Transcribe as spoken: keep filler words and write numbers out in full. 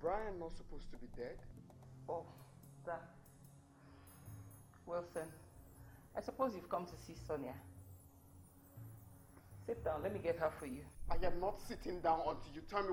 Brian not supposed to be dead? Oh, that. Wilson, I suppose you've come to see Sonia. Sit down, let me get her for you. I am not sitting down until you tell me